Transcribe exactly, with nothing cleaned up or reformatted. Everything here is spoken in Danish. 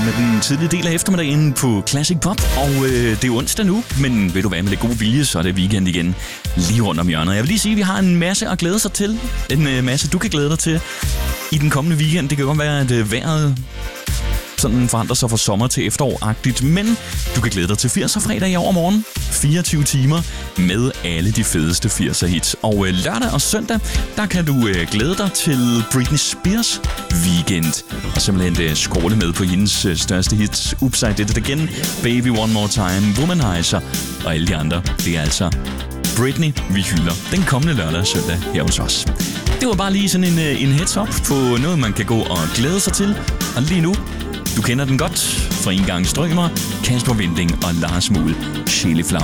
med den tidlige del af eftermiddagen på Classic Pop. Og øh, det er onsdag nu, men ved du hvad, med det gode vilje, så er det weekend igen lige rundt om hjørnet. Jeg vil lige sige, at vi har en masse at glæde sig til. En øh, masse, du kan glæde dig til i den kommende weekend. Det kan godt være, at øh, vejret sådan forandrer sig fra sommer til efterår-agtigt, men du kan glæde dig til firser fredag i overmorgen. fireogtyve timer med alle de fedeste firser hits. Og øh, lørdag og søndag, der kan du øh, glæde dig til Britney Spears weekend. Og simpelthen øh, skråle med på hendes øh, største hits. Oops, I Did It Again, Baby One More Time, Womanizer og alle de andre. Det er altså Britney, vi hylder den kommende lørdag og søndag her hos os. Det var bare lige sådan en, øh, en heads up på noget, man kan gå og glæde sig til. Og lige nu, du kender den godt fra En Gang Strømer, Kasper Winding og Lars Muhl, Sjæleflam.